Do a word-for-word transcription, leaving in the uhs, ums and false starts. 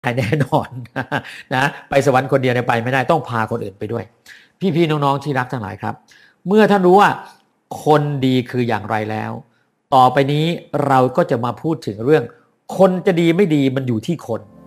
แน่นอนนะไปสวรรค์คนเดียวเนี่ยไปไม่ได้ต้องพาคนอื่นไปด้วยพี่ๆน้องๆที่รักทั้งหลายครับเมื่อท่านรู้ว่าคนดีคืออย่างไรแล้วต่อไปนี้เราก็จะมาพูดถึงเรื่องคนจะดีไม่ดีมันอยู่ที่คน